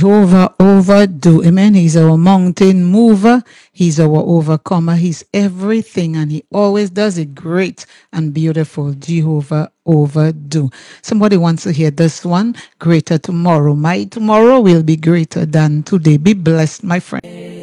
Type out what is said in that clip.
Jehovah overdo. Amen. He's our mountain mover. He's our overcomer. He's everything, and he always does it great and beautiful. Jehovah overdo. Somebody wants to hear this one. Greater tomorrow. My tomorrow will be greater than today. Be blessed, my friend.